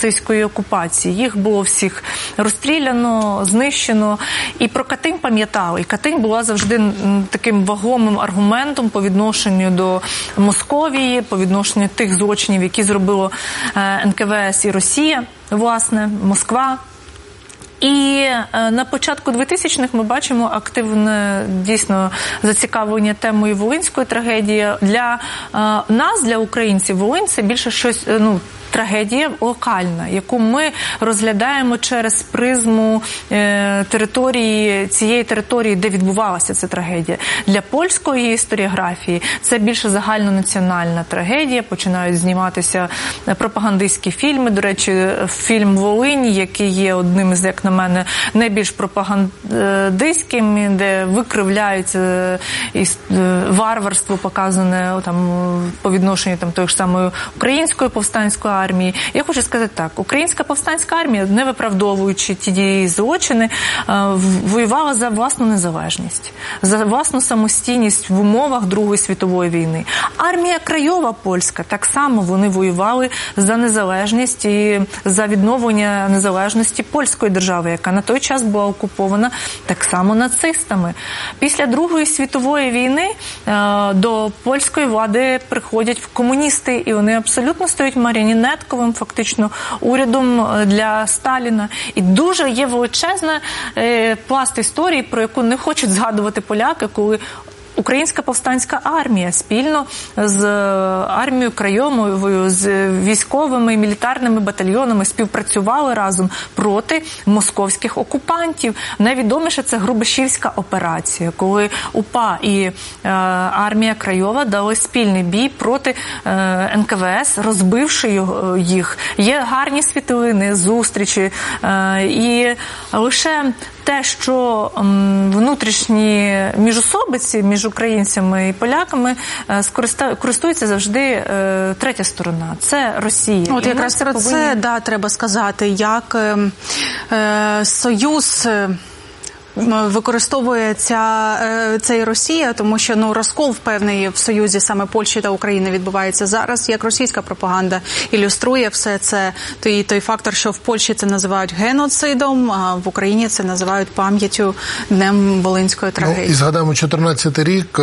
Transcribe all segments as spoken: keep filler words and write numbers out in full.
нацистської окупації. Їх було всіх розстріляно, знищено. І про Катинь пам'ятали. І Катинь була завжди таким вагомим аргументом по відношенню до Московії, по відношенню тих злочинів, які зробило ен ка ве ес і Росія, власне, Москва. І на початку двотисячних ми бачимо активне, дійсно, зацікавлення темою Волинської трагедії. Для нас, для українців, Волинь – це більше щось, ну, трагедія локальна, яку ми розглядаємо через призму е, території, цієї території, де відбувалася ця трагедія. Для польської історіографії це більше загальнонаціональна трагедія, починають зніматися пропагандистські фільми. До речі, фільм «Волинь», який є одним із, як на мене, найбільш пропагандистським, де викривляється варварство, показане там, по відношенню там, тої ж самої української повстанської армії. Я хочу сказати так, українська повстанська армія, не виправдовуючи ті дії і злочини, воювала за власну незалежність, за власну самостійність в умовах Другої світової війни. Армія Крайова польська, так само вони воювали за незалежність і за відновлення незалежності польської держави, яка на той час була окупована так само нацистами. Після Другої світової війни до польської влади приходять комуністи, і вони абсолютно стають маріонетковим фактично урядом для Сталіна. І дуже є величезна е, пласт історії, про яку не хочуть згадувати поляки, коли Українська повстанська армія спільно з армією Крайовою, з військовими і мілітарними батальйонами співпрацювали разом проти московських окупантів. Найвідоміше це Грубишівська операція, коли УПА і е, армія Крайова дали спільний бій проти е, ен ка ве ес, розбивши їх. Є гарні світлини, зустрічі, е, і лише те, що м, внутрішні міжособиці між українцями і поляками користується завжди е, третя сторона. Це Росія. От і якраз про повинні... це, да, треба сказати, як е, е, Союз використовує ця, цей Росія, тому що ну, розкол певний в Союзі саме Польщі та України відбувається зараз, як російська пропаганда ілюструє все це, той, той фактор, що в Польщі це називають геноцидом, а в Україні це називають пам'яттю Днем Волинської трагедії. Ну, і згадаємо чотирнадцятий рік,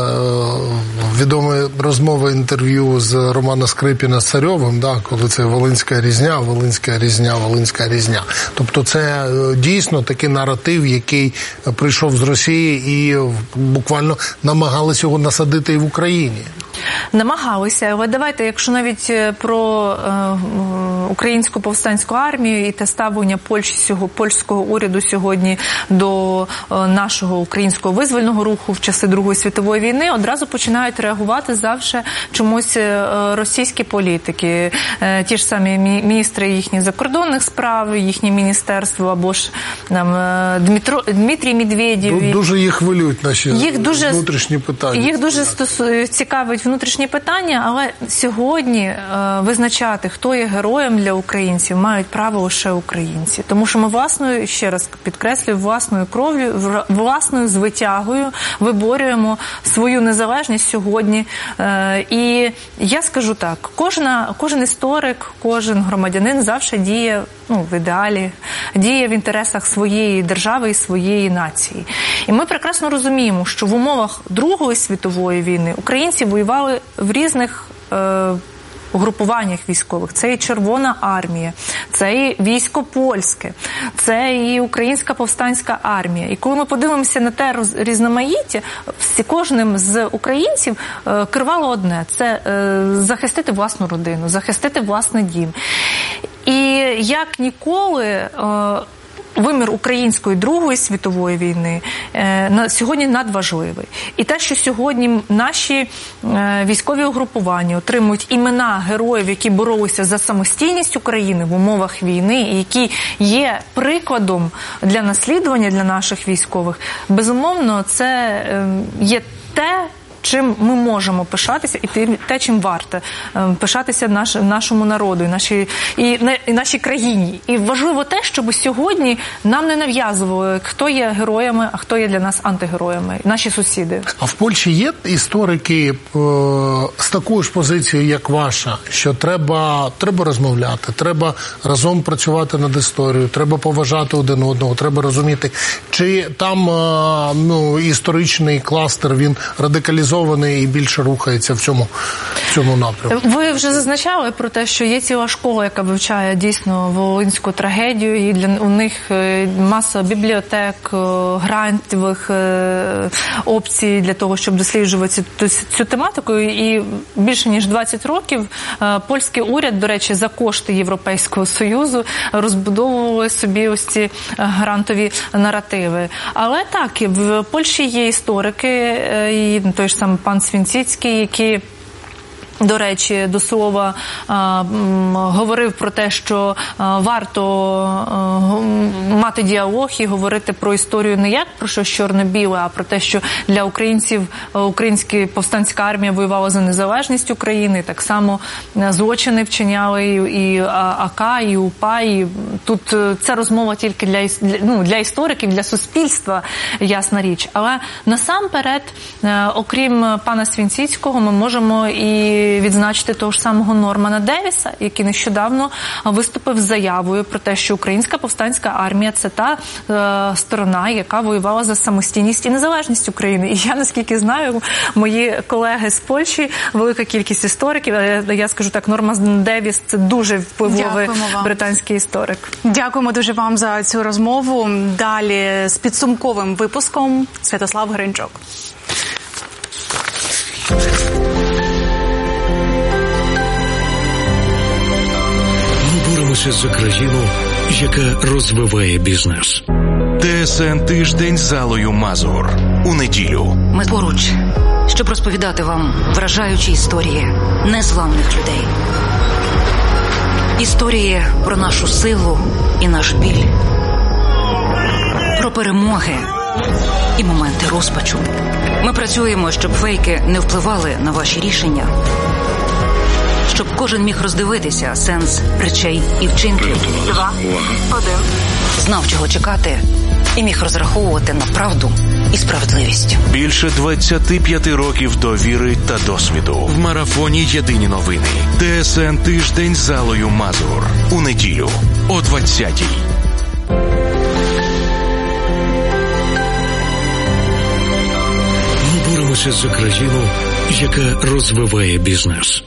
відоме розмова, інтерв'ю з Романа Скрипіна з Царьовим, да, коли це Волинська різня, Волинська різня, Волинська різня. Тобто це дійсно такий наратив, який прийшов з Росії і буквально намагалися його насадити і в Україні. Намагалися, але давайте, якщо навіть про е, українську повстанську армію і те ставлення Польщі, сього, польського уряду сьогодні до е, нашого українського визвольного руху в часи Другої світової війни, одразу починають реагувати завжди чомусь е, російські політики. Е, ті ж самі міністри їхніх закордонних справ, їхнє міністерство, або ж там, е, Дмитро, Дмитрій Медведєв. Дуже їх хвилюють наші їх дуже, внутрішні питання. Їх дуже стосу, цікавить внутрішні питання, але сьогодні е, визначати, хто є героєм для українців, мають право лише українці. Тому що ми власною, ще раз підкреслюю, власною кров'ю, власною звитягою виборюємо свою незалежність сьогодні. Е, і я скажу так, кожна, кожен історик, кожен громадянин завжди діє ну, в ідеалі, діє в інтересах своєї держави і своєї нації. І ми прекрасно розуміємо, що в умовах Другої світової війни українці воювали в різних е, угрупуваннях військових. Це і Червона армія, це і військо польське, це і Українська повстанська армія. І коли ми подивимося на те різноманіття, всі, кожним з українців е, керувало одне – це е, захистити власну родину, захистити власний дім. І як ніколи е, вимір української Другої світової війни е, на сьогодні надважливий. І те, що сьогодні наші е, військові угрупування отримують імена героїв, які боролися за самостійність України в умовах війни, і які є прикладом для наслідування для наших військових, безумовно, це е, є те, чим ми можемо пишатися, і те, чим варто пишатися наш, нашому народу і нашій, і, і нашій країні. І важливо те, щоб сьогодні нам не нав'язували, хто є героями, а хто є для нас антигероями, наші сусіди. А в Польщі є історики е, з такою ж позицією, як ваша, що треба, треба розмовляти, треба разом працювати над історією, треба поважати один одного, треба розуміти, чи там е, ну, історичний кластер, він радикалізований і більше рухається в цьому, в цьому напрямку? Ви вже зазначали про те, що є ціла школа, яка вивчає дійсно волинську трагедію, і для у них маса бібліотек, грантових опцій для того, щоб досліджувати цю, цю тематику. І більше ніж двадцять років польський уряд, до речі, за кошти Європейського Союзу розбудовували собі ось ці грантові наративи. Але так, в Польщі є історики, і той ж самий пан Свінціцький, які, до речі, до слова, говорив про те, що варто мати діалог і говорити про історію не як про щось чорно-біле, а про те, що для українців українська повстанська армія воювала за незалежність України, так само злочини вчиняли і АК, і УПА, і тут це розмова тільки для, ну, для істориків, для суспільства, ясна річ. Але насамперед, окрім пана Свінціцького, ми можемо і відзначити того ж самого Нормана Девіса, який нещодавно виступив з заявою про те, що українська повстанська армія – це та е, сторона, яка воювала за самостійність і незалежність України. І я, наскільки знаю, мої колеги з Польщі, велика кількість істориків, я скажу так, Норман Девіс – це дуже впливовий британський історик. Дякуємо дуже вам за цю розмову. Далі з підсумковим випуском Святослав Гринчук. Боремося за країну, яка розвиває бізнес. ТСН «Тиждень з Аллою Мазур» у неділю. Ми поруч, щоб розповідати вам вражаючі історії незламних людей. Історії про нашу силу і наш біль. Про перемоги і моменти розпачу. Ми працюємо, щоб фейки не впливали на ваші рішення. Щоб кожен міг роздивитися сенс речей і вчинків. Два, один. Знав, чого чекати, і міг розраховувати на правду і справедливість. Більше двадцяти п'яти років довіри та досвіду. В марафоні «Єдині новини». ТСН «Тиждень з Аллою Мазур» у неділю о двадцятій. Ми боремося за країну, яка розвиває бізнес.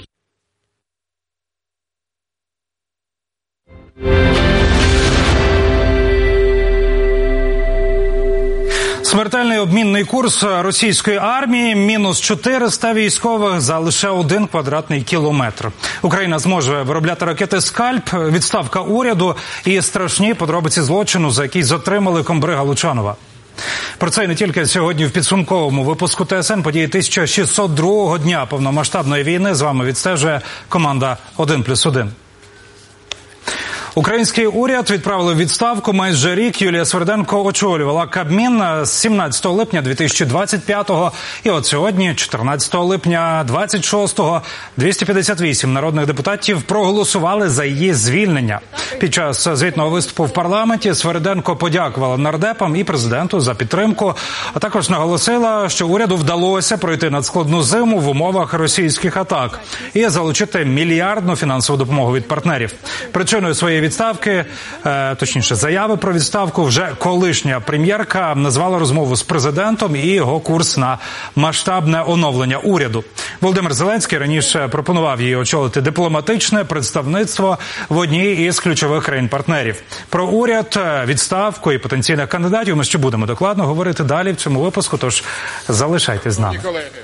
Смертельний обмінний курс російської армії – мінус чотириста військових за лише один квадратний кілометр. Україна зможе виробляти ракети «Скальп», відставка уряду і страшні подробиці злочину, за який затримали комбрига Лучанова. Про це і не тільки сьогодні в підсумковому випуску ТСН. Події тисяча шістсот другого дня повномасштабної війни. З вами відстежує команда один плюс один. Український уряд відправили в відставку. Майже рік Юлія Сверденко очолювала Кабмін з сімнадцятого липня дві тисячі двадцять п'ятого. І от сьогодні, чотирнадцятого липня двадцять шостого, двісті п'ятдесят вісім народних депутатів проголосували за її звільнення. Під час звітного виступу в парламенті Сверденко подякувала нардепам і президенту за підтримку, а також наголосила, що уряду вдалося пройти надскладну зиму в умовах російських атак і залучити мільярдну фінансову допомогу від партнерів. Причиною своєї відставки, е, точніше заяви про відставку, вже колишня прем'єрка назвала розмову з президентом і його курс на масштабне оновлення уряду. Володимир Зеленський раніше пропонував їй очолити дипломатичне представництво в одній із ключових країн-партнерів. Про уряд, відставку і потенційних кандидатів ми ще будемо докладно говорити далі в цьому випуску, тож залишайтесь з нами.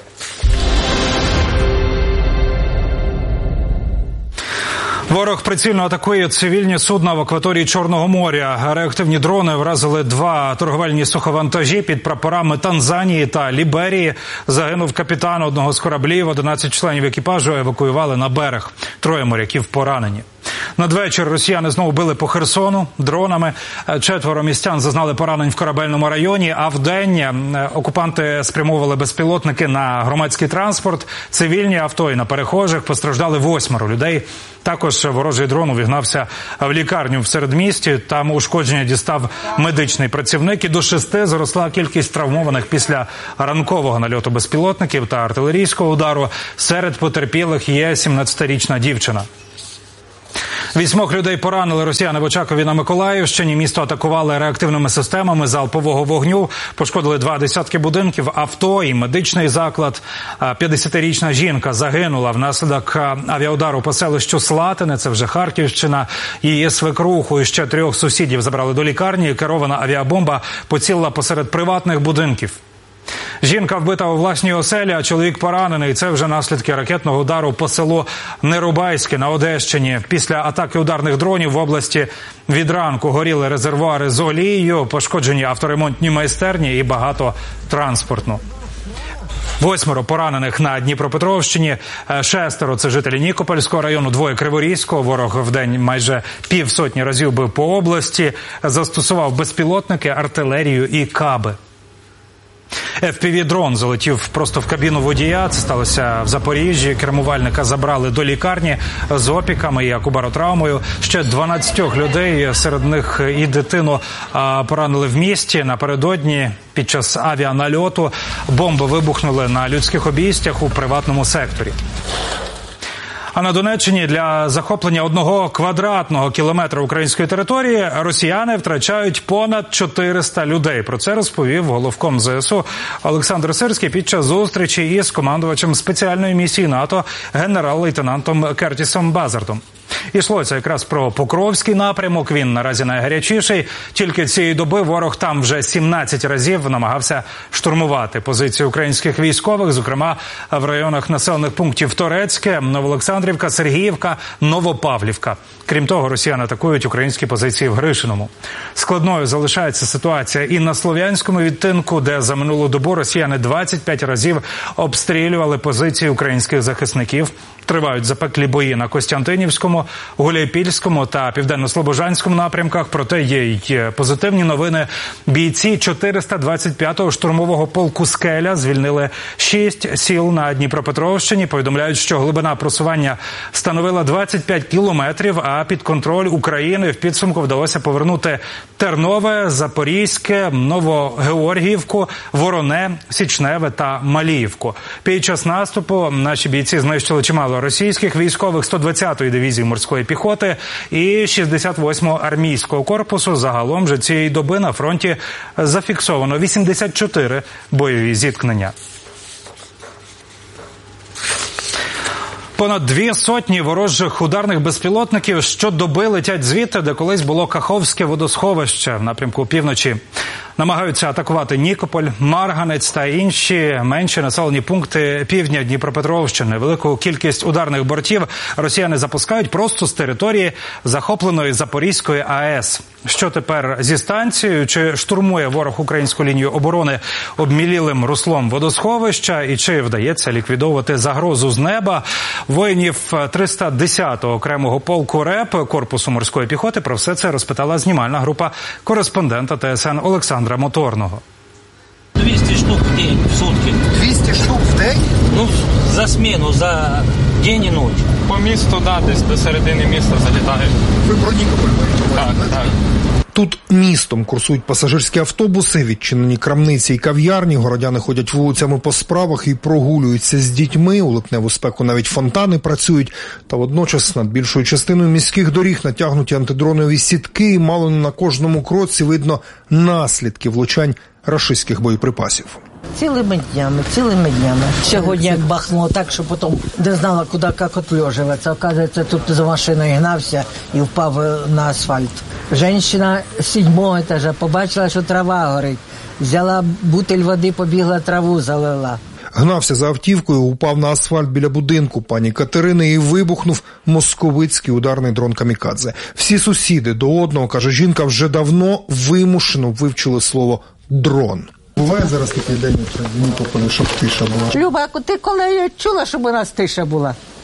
Ворог прицільно атакує цивільні судна в акваторії Чорного моря. Реактивні дрони вразили два торговельні суховантажі під прапорами Танзанії та Ліберії. Загинув капітан одного з кораблів, одинадцять членів екіпажу евакуювали на берег. Троє моряків поранені. Надвечір росіяни знову били по Херсону дронами. Четверо містян зазнали поранень в Корабельному районі, а вдень окупанти спрямовували безпілотники на громадський транспорт, цивільні авто і на перехожих. Постраждали восьмеро людей. Також ворожий дрон увігнався в лікарню в середмісті. Там ушкодження дістав медичний працівник. І до шести зросла кількість травмованих після ранкового нальоту безпілотників та артилерійського удару. Серед потерпілих є сімнадцятирічна дівчина. Вісьмох людей поранили росіяни в Очакові на Миколаївщині. Місто атакували реактивними системами залпового вогню. Пошкодили два десятки будинків, авто і медичний заклад. п'ятдесятирічна жінка загинула внаслідок авіаудару по селищу Слатине, це вже Харківщина. Її свекруху і ще трьох сусідів забрали до лікарні. Керована авіабомба поцілила посеред приватних будинків. Жінка вбита у власній оселі, а чоловік поранений. Це вже наслідки ракетного удару по селу Нерубайське на Одещині. Після атаки ударних дронів в області від ранку горіли резервуари з олією, пошкоджені авторемонтні майстерні і багато транспортну. Восьмеро поранених на Дніпропетровщині, шестеро – це жителі Нікопольського району, двоє – Криворізького. Ворог вдень майже півсотні разів бив по області, застосував безпілотники, артилерію і каби. еф пі ві-дрон залетів просто в кабіну водія. Це сталося в Запоріжжі. Кермувальника забрали до лікарні з опіками і акубаротравмою. Ще дванадцять людей, серед них і дитину, поранили в місті. Напередодні під час авіанальоту бомби вибухнули на людських обійстях у приватному секторі. А на Донеччині для захоплення одного квадратного кілометра української території росіяни втрачають понад чотириста людей. Про це розповів головком зе ес у Олександр Сирський під час зустрічі із командувачем спеціальної місії НАТО генерал-лейтенантом Кертісом Базартом. Ішлося якраз про Покровський напрямок, він наразі найгарячіший. Тільки цієї доби ворог там вже сімнадцять разів намагався штурмувати позиції українських військових, зокрема в районах населених пунктів Торецьке, Новоолександрівка, Сергіївка, Новопавлівка. Крім того, росіяни атакують українські позиції в Гришиному. Складною залишається ситуація і на Слов'янському відтинку, де за минулу добу росіяни двадцять п'ять разів обстрілювали позиції українських захисників. Тривають запеклі бої на Костянтинівському, Гуляйпільському та Південно-Слобожанському напрямках. Проте є й позитивні новини. Бійці чотириста двадцять п'ятого штурмового полку «Скеля» звільнили шість сіл на Дніпропетровщині. Повідомляють, що глибина просування становила двадцять п'ять кілометрів, а під контроль України в підсумку вдалося повернути Тернове, Запорізьке, Новогеоргіївку, Вороне, Січневе та Маліївку. Під час наступу наші бійці знищили чимало російських військових сто двадцятої дивізії морської піхоти і шістдесят восьмого армійського корпусу. Загалом же цієї доби на фронті зафіксовано вісімдесят чотири бойові зіткнення. Понад дві сотні ворожих ударних безпілотників щодоби летять звідти, де колись було Каховське водосховище в напрямку півночі. Намагаються атакувати Нікополь, Марганець та інші менші населені пункти півдня Дніпропетровщини. Велику кількість ударних бортів росіяни запускають просто з території захопленої Запорізької а е с. Що тепер зі станцією? Чи штурмує ворог українську лінію оборони обмілілим руслом водосховища? І чи вдається ліквідовувати загрозу з неба? Воїнів триста десятого окремого полку РЕП Корпусу морської піхоти про все це розпитала знімальна група кореспондента те ес ен Олександра Моторного. двісті штук в день, в сутки. двісті штук в день? Ну, за зміну, за день і ніч. По місту, да, десь до середини міста залітають. Ви про Нікополь говорите? Так, так. Тут містом курсують пасажирські автобуси, відчинені крамниці і кав'ярні, городяни ходять вулицями по справах і прогулюються з дітьми, у липневу спеку навіть фонтани працюють, та водночас над більшою частиною міських доріг натягнуті антидронові сітки, і мало не на кожному кроці видно наслідки влучань рашистських боєприпасів. Цілими днями, цілими днями. Сьогодні як бахнуло так, що потім не знала, куди, як отлежуватися. Оказується, тут за машиною гнався і впав на асфальт. Женщина з сідьмого етажа побачила, що трава горить. Взяла бутиль води, побігла, траву залила. Гнався за автівкою, упав на асфальт біля будинку пані Катерини і вибухнув московицький ударний дрон «Камікадзе». Всі сусіди до одного, каже жінка, вже давно вимушено вивчили слово «дрон». Буває зараз такий день в Нікополі, щоб тиша була? Люба, ти коли чула, щоб у нас тиша була?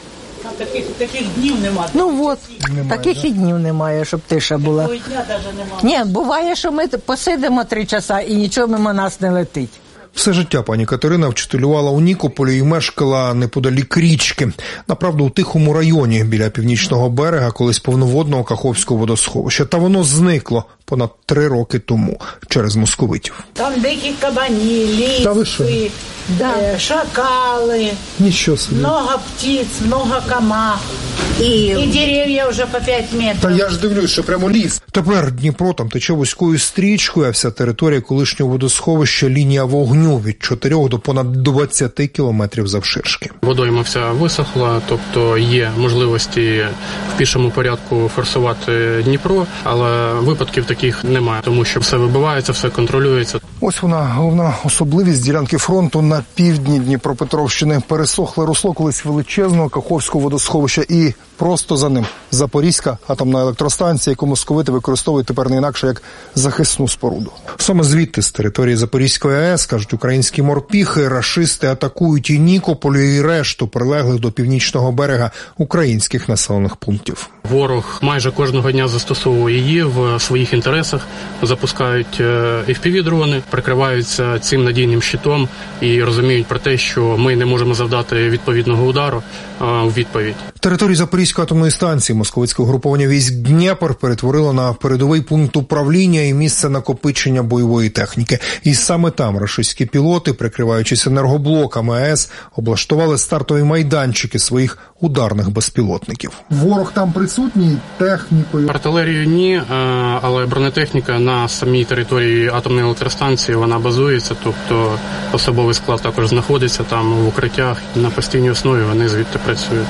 А таких, таких днів немає. Ну от, таких і днів немає, щоб тиша була. Такого дня навіть немає. Ні, буває, що ми посидимо три часа і нічого мимо нас не летить. Все життя пані Катерина вчителювала у Нікополі і мешкала неподалік річки. Направду, у тихому районі біля північного берега колись повноводного Каховського водосховища. Та воно зникло понад три роки тому через московитів. Там дикі кабані, ліси, да. шакали, Нічого собі. Много птиць, много комах. І, і дерев'я вже по п'ять метрів. Та я ж дивлюсь, що прямо ліс. Тепер Дніпро там тече вузькою стрічкою, а вся територія колишнього водосховища лінія вогню від чотирьох до понад двадцяти кілометрів завширшки. Водойма вся висохла, тобто є можливості в пішому порядку форсувати Дніпро, але випадків таких немає, тому що все вибивається, все контролюється. Ось вона, головна особливість ділянки фронту на півдні Дніпропетровщини. Пересохле русло колись величезного Каховського водосховища і просто за ним Запорізька атомна електростанція, яку московити використовують тепер не інакше як захисну споруду. Саме звідти, з території Запорізької АЕС, кажуть українські морпіхи, рашисти атакують і Нікополь, і решту прилеглих до північного берега українських населених пунктів. Ворог майже кожного дня застосовує її в своїх інтересах, запускають еф пі ві-дрони, прикриваються цим надійним щитом і розуміють про те, що ми не можемо завдати відповідного удару у відповідь. Територію Запорізької атомної станції московицьке угруповання військ Дніпр перетворило на передовий пункт управління і місце накопичення бойової техніки. І саме там рашистські пілоти, прикриваючись енергоблоками АЕС, облаштували стартові майданчики своїх ударних безпілотників. Ворог там присутній технікою? Артилерію ні, але бронетехніка на самій території атомної електростанції, вона базується, тобто особовий склад також знаходиться там в укриттях, на постійній основі вони звідти працюють.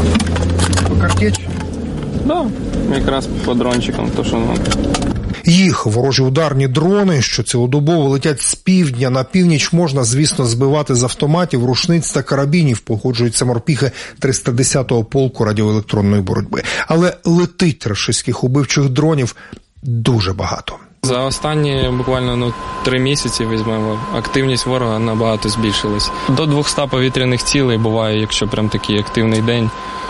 Картеч? Да, якраз по дрончикам, то що нам. Їх ворожі ударні дрони, що цілодобово летять з півдня на північ, можна, звісно, збивати з автоматів, рушниць та карабінів, погоджуються морпіхи триста десятого полку радіоелектронної боротьби. Але летить рашистських убивчих дронів дуже багато. За останні буквально ну, три місяці візьмемо, активність ворога набагато збільшилась. До двохсот повітряних цілей буває, якщо прям такий активний день.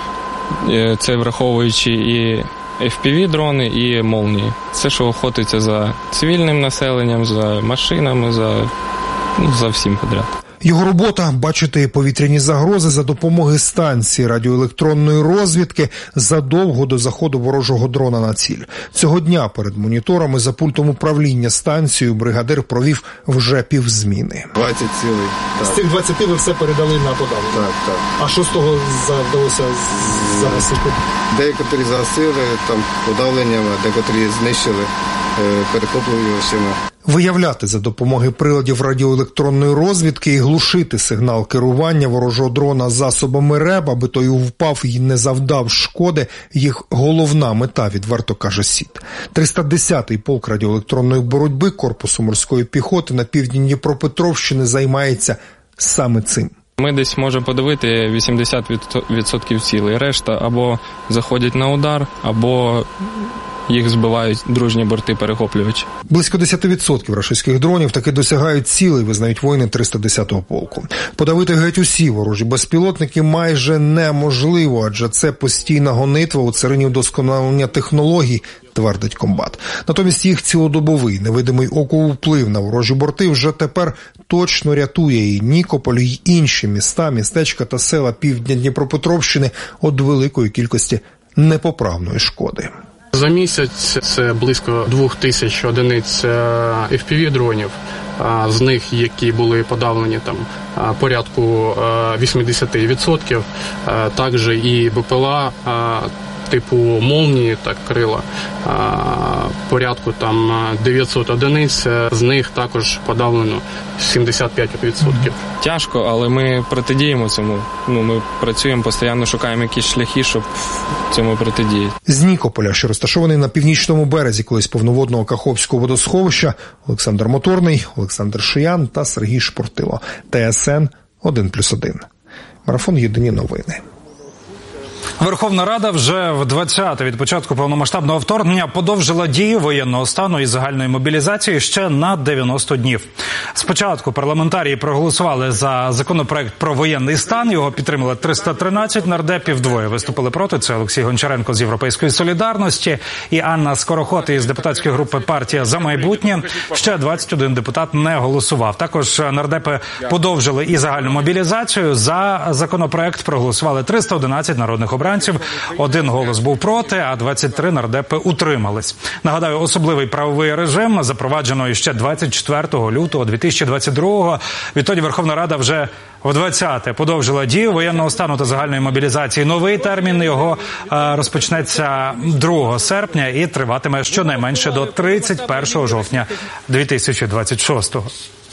Це враховуючи і еф пі ві-дрони, і молнії. Це, що охотиться за цивільним населенням, за машинами, за, ну, за всім підряд. Його робота – бачити повітряні загрози за допомогою станції радіоелектронної розвідки задовго до заходу ворожого дрона на ціль. Цього дня перед моніторами за пультом управління станцією бригадир провів вже півзміни. двадцять цілей. Так. З цих двадцяти ви все передали на подавлення? Так, так. А що з того вдалося загасити? Деякі загасили, там подавленням, а деякі знищили перехоплювачами. Виявляти за допомогою приладів радіоелектронної розвідки і глушити сигнал керування ворожого дрона засобами РЕБ, аби той впав і не завдав шкоди, їх головна мета, відверто каже СІД. триста десятий полк радіоелектронної боротьби Корпусу морської піхоти на півдні Дніпропетровщини займається саме цим. Ми десь можемо подивити вісімдесят відсотків цілей. Решта або заходять на удар, або їх збивають дружні борти перехоплювачі. Близько десять відсотків рашистських дронів таки досягають цілей, визнають воїни триста десятого полку. Подавити геть усі ворожі безпілотники майже неможливо, адже це постійна гонитва у царині вдосконалення технологій, твердить комбат. Натомість їх цілодобовий, невидимий оку вплив на ворожі борти вже тепер точно рятує і Нікополь, і інші міста, містечка та села півдня Дніпропетровщини від великої кількості непоправної шкоди. За місяць це близько двох тисяч одиниць еф пі ві-дронів, з них, які були подавлені там порядку вісімдесят відсотків, також і бе пе ел а типу молнії, так, крила, порядку там дев'ятсот одиниць, з них також подавлено сімдесят п'ять відсотків. Тяжко, але ми протидіємо цьому. Ну, ми працюємо, постійно шукаємо якісь шляхи, щоб цьому протидіяти. З Нікополя, що розташований на північному березі колись повноводного Каховського водосховища, Олександр Моторний, Олександр Шиян та Сергій Шпортило. Те ес ен один плюс один. Марафон «Єдині новини». Верховна Рада вже в двадцяте від початку повномасштабного вторгнення подовжила дію воєнного стану і загальної мобілізації ще на дев'яносто днів. Спочатку парламентарії проголосували за законопроект про воєнний стан, його підтримали триста тринадцять нардепів, двоє виступили проти. Це Олексій Гончаренко з Європейської солідарності і Анна Скороход із депутатської групи «Партія за майбутнє». Ще двадцять один депутат не голосував. Також нардепи подовжили і загальну мобілізацію. За законопроект проголосували триста одинадцять народних обранців. Один голос був проти, а двадцять три нардепи утримались. Нагадаю, особливий правовий режим запроваджено ще двадцять четвертого лютого дві тисячі двадцять другого. Відтоді Верховна Рада вже в двадцяте подовжила дію воєнного стану та загальної мобілізації. Новий термін його е, розпочнеться другого серпня і триватиме щонайменше до тридцять першого жовтня дві тисячі двадцять шостого.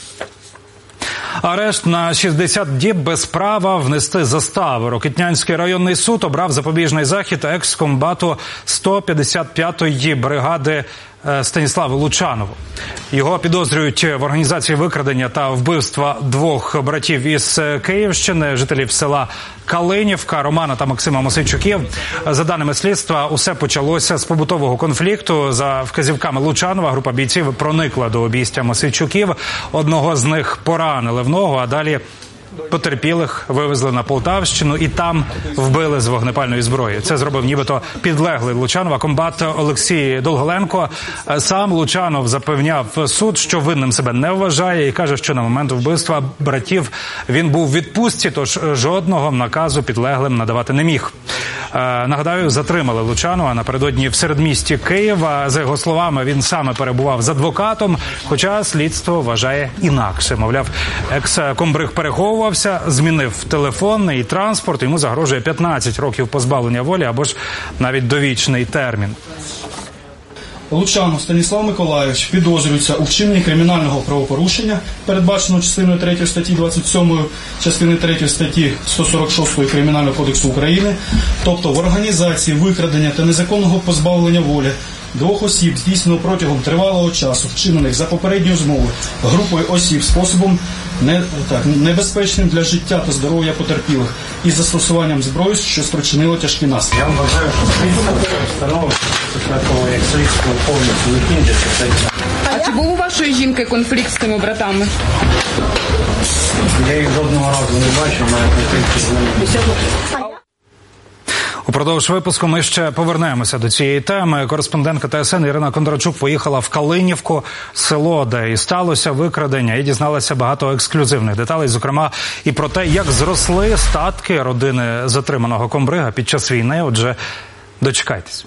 Арешт на шістдесят діб без права внести заставу. Рокитнянський районний суд обрав запобіжний захід екс-комбату сто п'ятдесят п'ятої бригади Станіславу Лучанову. Його підозрюють в організації викрадення та вбивства двох братів із Київщини, жителів села Калинівка, Романа та Максима Мосейчуків. За даними слідства, усе почалося з побутового конфлікту. За вказівками Лучанова група бійців проникла до обійстя Мосейчуків. Одного з них поранили в ногу, а далі потерпілих вивезли на Полтавщину і там вбили з вогнепальної зброї. Це зробив нібито підлеглий Лучанова комбат Олексій Долголенко. Сам Лучанов запевняв суд, що винним себе не вважає і каже, що на момент вбивства братів він був в відпустці, тож жодного наказу підлеглим надавати не міг. Нагадаю, затримали Лучанова напередодні в середмісті Києва. За його словами, він саме перебував з адвокатом, хоча слідство вважає інакше. Мовляв, екс-комбриг переховувався, змінив телефон і транспорт, йому загрожує п'ятнадцять років позбавлення волі або ж навіть довічний термін. Лучанов Станіслав Миколайович підозрюється у вчиненні кримінального правопорушення, передбаченого частиною третьої статті двадцять сьомої, частини третьої статті сто сорок шостої Кримінального кодексу України, тобто в організації викрадення та незаконного позбавлення волі двох осіб, здійснено протягом тривалого часу, вчинених за попередньою змовою групою осіб способом не, так, небезпечним для життя та здоров'я потерпілих із застосуванням зброї, що спричинило тяжкі наслідки. Я вважаю, що слідство встановить, після того, як слідство повністю закінчиться. А чи був у вашої жінки конфлікт з тими братами? Я їх жодного разу не бачив, маю конфлікт з ними. Упродовж випуску ми ще повернемося до цієї теми. Кореспондентка ТСН Ірина Кондрачук поїхала в Калинівку, село, де і сталося викрадення, і дізналася багато ексклюзивних деталей, зокрема і про те, як зросли статки родини затриманого комбрига під час війни. Отже, дочекайтесь.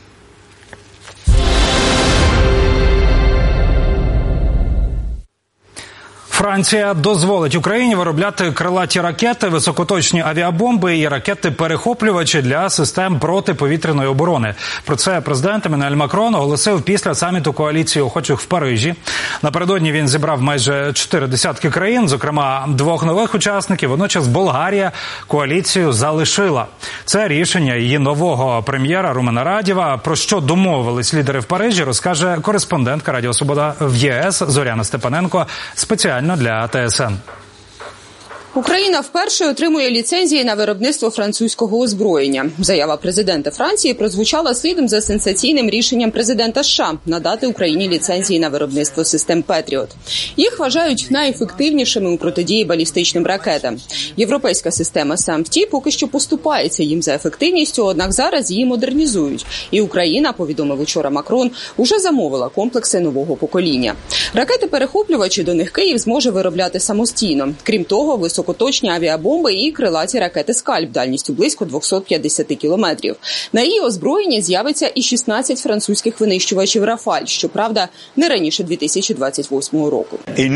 Франція дозволить Україні виробляти крилаті ракети, високоточні авіабомби і ракети-перехоплювачі для систем протиповітряної оборони. Про це президент Еммануель Макрон оголосив після саміту коаліції охочих в Парижі. Напередодні він зібрав майже чотири десятки країн, зокрема двох нових учасників. Водночас Болгарія коаліцію залишила. Це рішення її нового прем'єра Румена Радєва. Про що домовились лідери в Парижі, розкаже кореспондентка Радіо Свобода в ЄС Зоряна Степаненко спеціально для ТСН. Україна вперше отримує ліцензії на виробництво французького озброєння. Заява президента Франції прозвучала слідом за сенсаційним рішенням президента США надати Україні ліцензії на виробництво систем «Петріот». Їх вважають найефективнішими у протидії балістичним ракетам. Європейська система САМ-Т поки що поступається їм за ефективністю, однак зараз її модернізують. І Україна, повідомив учора Макрон, уже замовила комплекси нового покоління. Ракети-перехоплювачі до них Київ зможе виробляти самостійно. Крім того, високо високоточні авіабомби і крилаті ракети «Скальп» дальністю близько двісті п'ятдесят кілометрів. На її озброєнні з'явиться і шістнадцять французьких винищувачів «Рафаль», щоправда, не раніше дві тисячі двадцять восьмого року.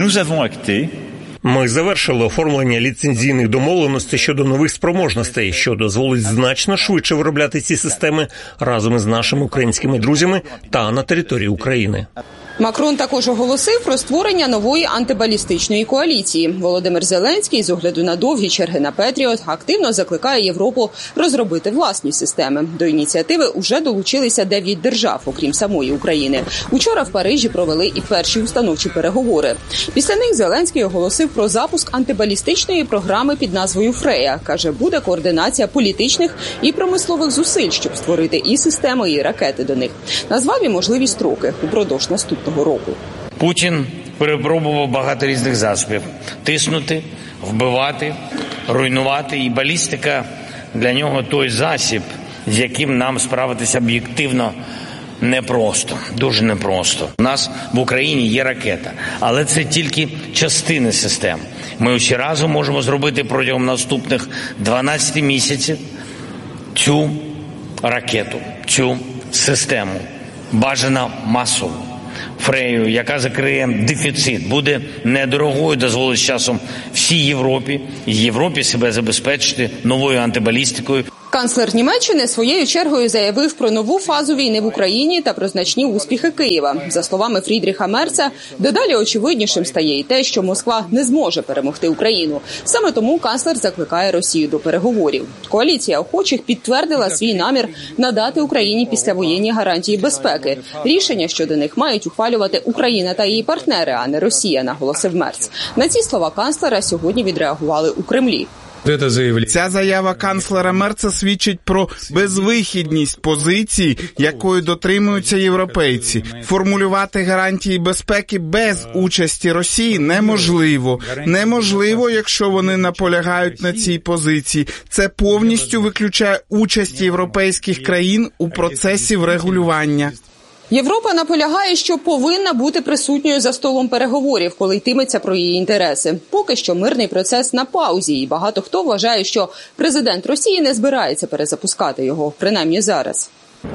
Ми завершили оформлення ліцензійних домовленостей щодо нових спроможностей, що дозволить значно швидше виробляти ці системи разом із нашими українськими друзями та на території України. Макрон також оголосив про створення нової антибалістичної коаліції. Володимир Зеленський, з огляду на довгі черги на Петріот, активно закликає Європу розробити власні системи. До ініціативи уже долучилися дев'ять держав, окрім самої України. Учора в Парижі провели і перші установчі переговори. Після них Зеленський оголосив про запуск антибалістичної програми під назвою «Фрея». Каже, буде координація політичних і промислових зусиль, щоб створити і системи, і ракети до них. Назвав і можливі строки упродовж наступного року. Путін перепробував багато різних засобів. Тиснути, вбивати, руйнувати. І балістика для нього той засіб, з яким нам справитися об'єктивно непросто, дуже непросто. У нас в Україні є ракета, але це тільки частини систем. Ми усі разом можемо зробити протягом наступних дванадцяти місяців цю ракету, цю систему, бажано масово. Фрею, яка закриє дефіцит, буде недорогою, дозволить з часом всій Європі, і Європі себе забезпечити новою антибалістикою. Канцлер Німеччини своєю чергою заявив про нову фазу війни в Україні та про значні успіхи Києва. За словами Фрідріха Мерца, дедалі очевиднішим стає і те, що Москва не зможе перемогти Україну. Саме тому канцлер закликає Росію до переговорів. Коаліція охочих підтвердила свій намір надати Україні післявоєнні гарантії безпеки. Рішення щодо них мають ухвалювати Україна та її партнери, а не Росія, наголосив Мерц. На ці слова канцлера сьогодні відреагували у Кремлі. Ця заява канцлера Мерца свідчить про безвихідність позиції, якої дотримуються європейці. Формулювати гарантії безпеки без участі Росії неможливо. Неможливо, якщо вони наполягають на цій позиції. Це повністю виключає участь європейських країн у процесі врегулювання. Європа наполягає, що повинна бути присутньою за столом переговорів, коли йтиметься про її інтереси. Поки що мирний процес на паузі, і багато хто вважає, що президент Росії не збирається перезапускати його, принаймні зараз.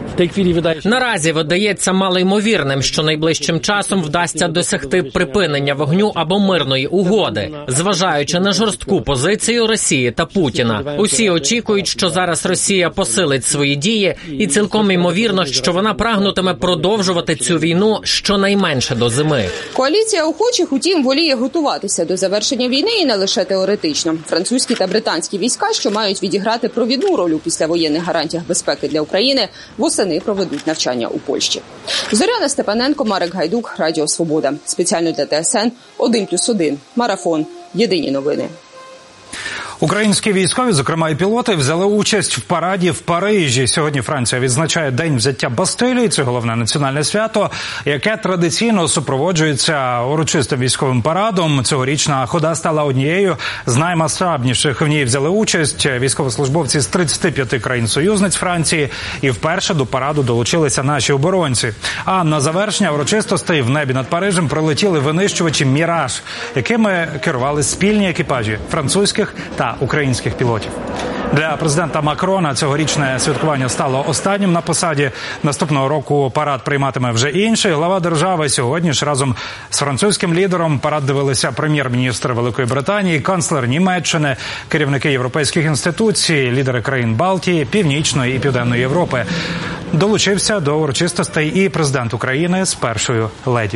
Наразі видається малоймовірним, що найближчим часом вдасться досягти припинення вогню або мирної угоди, зважаючи на жорстку позицію Росії та Путіна. Усі очікують, що зараз Росія посилить свої дії, і цілком ймовірно, що вона прагнутиме продовжувати цю війну щонайменше до зими. Коаліція охочих, утім, воліє готуватися до завершення війни і не лише теоретично. Французькі та британські війська, що мають відіграти провідну роль у післявоєнних гарантіях безпеки для України, восени проведуть навчання у Польщі. Зоряна Степаненко, Марек Гайдук, Радіо Свобода. Спеціально для Т С Н один плюс один. Марафон. Єдині новини. Українські військові, зокрема і пілоти, взяли участь в параді в Парижі. Сьогодні Франція відзначає День взяття Бастилії. Це головне національне свято, яке традиційно супроводжується урочистим військовим парадом. Цьогорічна хода стала однією з наймасштабніших. В ній взяли участь військовослужбовці з тридцяти п'яти країн-союзниць Франції. І вперше до параду долучилися наші оборонці. А на завершення урочистостей в небі над Парижем прилетіли винищувачі «Міраж», якими керували спільні екіпажі французьких та українських пілотів. Для президента Макрона цьогорічне святкування стало останнім на посаді. Наступного року парад прийматиме вже інший. Глава держави сьогодні ж разом з французьким лідером парад дивилися прем'єр-міністр Великої Британії, канцлер Німеччини, керівники європейських інституцій, лідери країн Балтії, Північної і Південної Європи. Долучився до урочистостей і президент України з першою леді.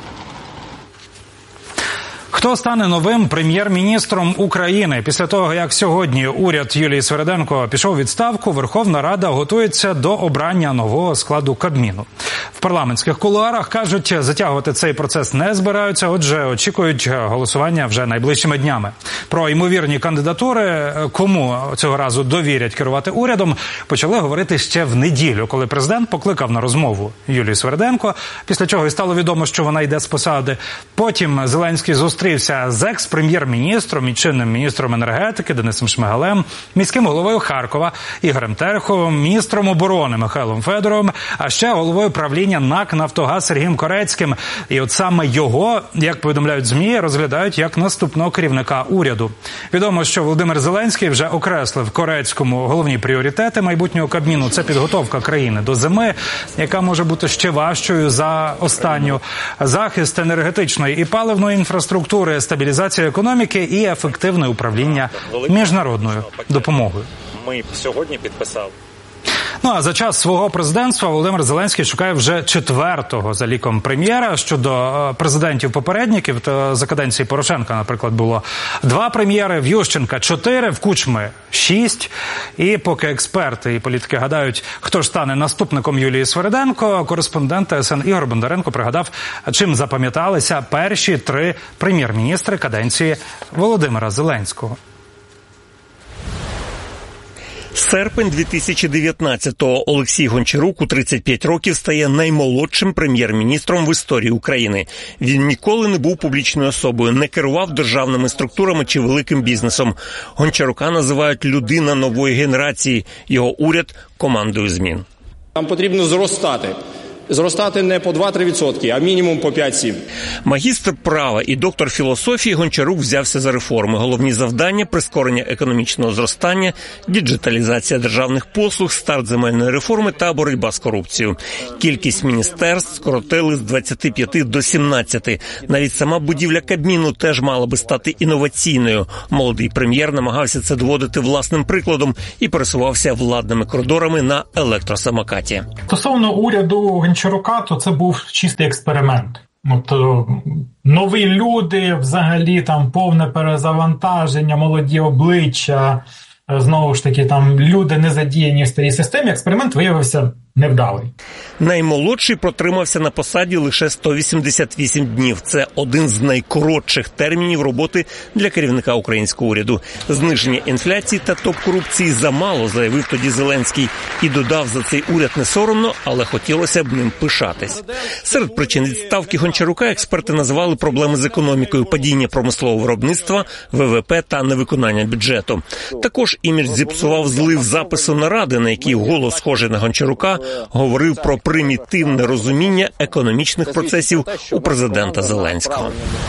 Хто стане новим прем'єр-міністром України? Після того, як сьогодні уряд Юлії Сверденко пішов у відставку, Верховна Рада готується до обрання нового складу Кабміну. В парламентських кулуарах кажуть, затягувати цей процес не збираються, отже, очікують голосування вже найближчими днями. Про ймовірні кандидатури, кому цього разу довірять керувати урядом, почали говорити ще в неділю, коли президент покликав на розмову Юлію Сверденко, після чого і стало відомо, що вона йде з посади. Потім Зеленський зустрівся з екс-прем'єр-міністром і чинним міністром енергетики Денисом Шмигалем, міським головою Харкова Ігорем Тереховим, міністром оборони Михайлом Федоровим, а ще головою правління НАК «Нафтогаз» Сергієм Корецьким. І от саме його, як повідомляють ЗМІ, розглядають як наступного керівника уряду. Відомо, що Володимир Зеленський вже окреслив Корецькому головні пріоритети майбутнього Кабміну. Це підготовка країни до зими, яка може бути ще важчою за останню, захист енергетичної і паливної інфраструктури, стабілізація економіки і ефективне управління міжнародною допомогою. Ми сьогодні підписали. Ну а за час свого президентства Володимир Зеленський шукає вже четвертого за ліком прем'єра. Щодо президентів-попередників, то за каденції Порошенка, наприклад, було два прем'єри, в Ющенка чотири, в Кучми шість. І поки експерти і політики гадають, хто ж стане наступником Юлії Сверденко, кореспондент Т С Н Ігор Бондаренко пригадав, чим запам'яталися перші три прем'єр-міністри каденції Володимира Зеленського. Серпень дві тисячі дев'ятнадцятого. Олексій Гончарук у тридцять п'ять років стає наймолодшим прем'єр-міністром в історії України. Він ніколи не був публічною особою, не керував державними структурами чи великим бізнесом. Гончарука називають людина нової генерації. Його уряд – командою змін. Нам потрібно зростати. Зростати не по два-три відсотки, а мінімум по п'ять-сім. Магістр права і доктор філософії, Гончарук взявся за реформи. Головні завдання – прискорення економічного зростання, діджиталізація державних послуг, старт земельної реформи та боротьба з корупцією. Кількість міністерств скоротили з двадцяти п'яти до сімнадцяти. Навіть сама будівля Кабміну теж мала би стати інноваційною. Молодий прем'єр намагався це доводити власним прикладом і пересувався владними коридорами на електросамокаті. Стосовно уряду Гончарука, то це був чистий експеримент. От, нові люди, взагалі там повне перезавантаження, молоді обличчя, знову ж таки там люди не задіяні в старій системі. Експеримент виявився невдалий. Наймолодший протримався на посаді лише сто вісімдесят вісім днів. Це один з найкоротших термінів роботи для керівника українського уряду. Зниження інфляції та топ-корупції замало, заявив тоді Зеленський. І додав, за цей уряд не соромно, але хотілося б ним пишатись. Серед причин відставки Гончарука експерти називали проблеми з економікою, падіння промислового виробництва, В В П та невиконання бюджету. Також імідж зіпсував злив запису наради, на якій голос схожий на Гончарука говорив про примітивне розуміння економічних процесів у президента Зеленського.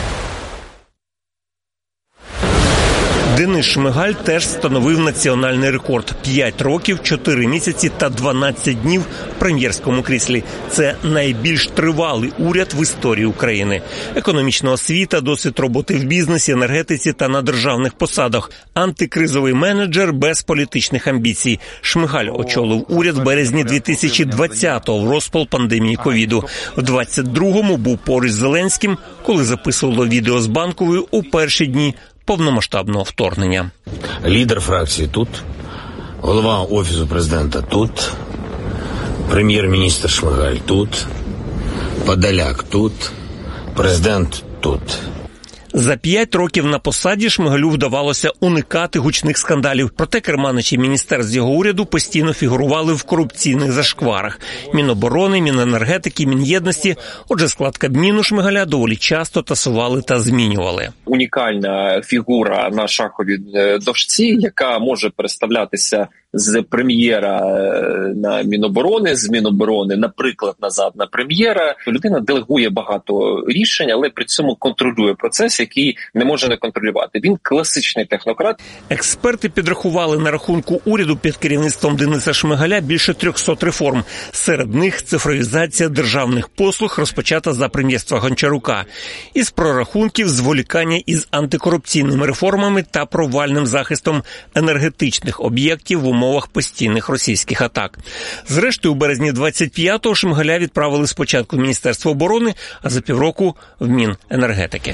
Денис Шмигаль теж встановив національний рекорд – п'ять років, чотири місяці та дванадцять днів в прем'єрському кріслі. Це найбільш тривалий уряд в історії України. Економічна освіта, досвід роботи в бізнесі, енергетиці та на державних посадах. Антикризовий менеджер без політичних амбіцій. Шмигаль очолив уряд в березні дві тисячі двадцятого в розпал пандемії ковіду. В двадцять другому був поруч з Зеленським, коли записувало відео з Банковою у перші дні повномасштабного вторгнення. Лідер фракції тут, голова Офісу президента тут, прем'єр-міністр Шмигаль тут, Подоляк тут, президент тут. За п'ять років на посаді Шмигалю вдавалося уникати гучних скандалів. Проте керманичі міністерств з його уряду постійно фігурували в корупційних зашкварах. Міноборони, Міненергетики, Мін'єдності. Отже, склад Кабміну Шмигаля доволі часто тасували та змінювали. Унікальна фігура на шаховій дошці, яка може переставлятися з прем'єра на Міноборони, з Міноборони, наприклад, назад на прем'єра. Людина делегує багато рішень, але при цьому контролює процес, який не може не контролювати. Він класичний технократ. Експерти підрахували на рахунку уряду під керівництвом Дениса Шмигаля більше трьохсот реформ. Серед них цифровізація державних послуг, розпочата за прем'єрства Гончарука. Із прорахунків зволікання із антикорупційними реформами та провальним захистом енергетичних об'єктів в умовах постійних російських атак. Зрештою, у березні двадцять п'ятого Шмигаля відправили спочатку в Міністерство оборони, а за півроку в Міненергетики.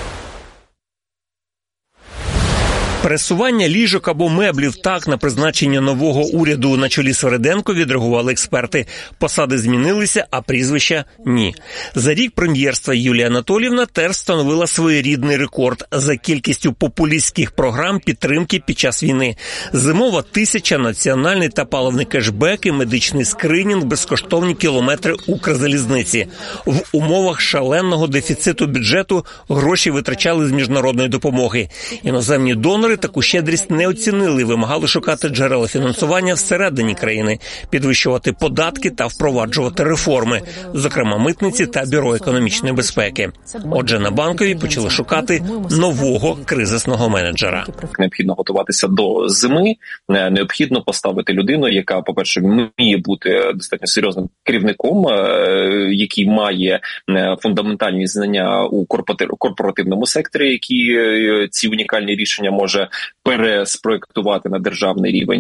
Пересування ліжок або меблів так на призначення нового уряду на чолі Сверденко відреагували експерти. Посади змінилися, а прізвища – ні. За рік прем'єрства Юлія Анатоліївна теж встановила своєрідний рекорд за кількістю популістських програм підтримки під час війни. Зимова тисяча, національний та паливний кешбеки, медичний скринінг, безкоштовні кілометри Укрзалізниці. В умовах шаленого дефіциту бюджету гроші витрачали з міжнародної допомоги. Іноземні донори таку щедрість не оцінили, вимагали шукати джерела фінансування всередині країни, підвищувати податки та впроваджувати реформи, зокрема митниці та Бюро економічної безпеки. Отже, на Банковій почали шукати нового кризисного менеджера. Необхідно готуватися до зими, необхідно поставити людину, яка, по-перше, вміє бути достатньо серйозним керівником, який має фундаментальні знання у корпоративному секторі, які ці унікальні рішення може переспроєктувати на державний рівень.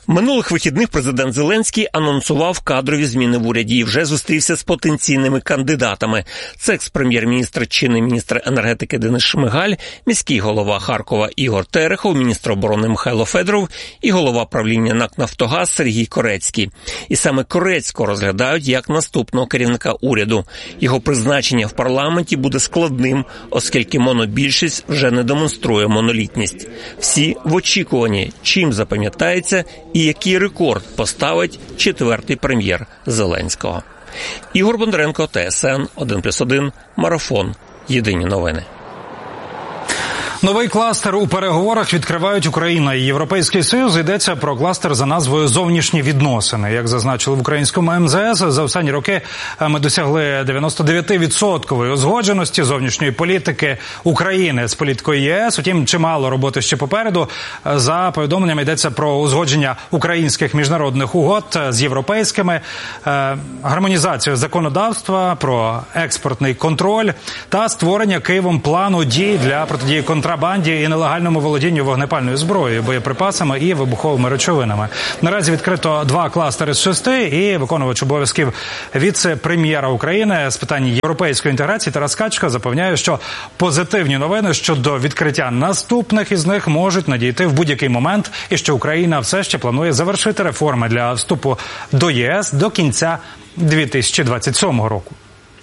Минулих вихідних президент Зеленський анонсував кадрові зміни в уряді і вже зустрівся з потенційними кандидатами. Це екс-прем'єр-міністр, чинний міністр енергетики Денис Шмигаль, міський голова Харкова Ігор Терехов, міністр оборони Михайло Федоров і голова правління НАК «Нафтогаз» Сергій Корецький. І саме Корецького розглядають як наступного керівника уряду. Його призначення в парламенті буде складним, оскільки монобільшість вже не демонструє монолітність. Всі в очікуванні, чим запам'ятається і який рекорд поставить четвертий прем'єр Зеленського. Ігор Бондаренко, ТСН, один плюс один, Марафон. Єдині новини. Новий кластер у переговорах відкривають Україна і Європейський Союз. Йдеться про кластер за назвою «Зовнішні відносини». Як зазначили в українському ем зе ес, за останні роки ми досягли дев'яносто дев'ять відсотків узгодженості зовнішньої політики України з політикою є ес. Утім, чимало роботи ще попереду. За повідомленнями йдеться про узгодження українських міжнародних угод з європейськими, гармонізацію законодавства, про експортний контроль та створення Києвом плану дій для протидії контрабанді контрабанді і нелегальному володінню вогнепальною зброєю, боєприпасами і вибуховими речовинами. Наразі відкрито два кластери з шести, і виконувач обов'язків віце-прем'єра України з питань європейської інтеграції Тарас Качка запевняє, що позитивні новини щодо відкриття наступних із них можуть надійти в будь-який момент, і що Україна все ще планує завершити реформи для вступу до є ес до кінця дві тисячі двадцять сьомого року.